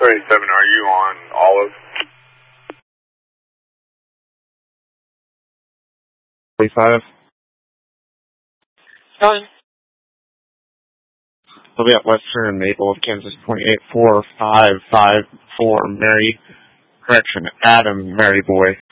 27, are you on Olive? 45. Going. We'll be at Western and Maple of Kansas, 28455 for Mary, correction, Adam Mary Boy.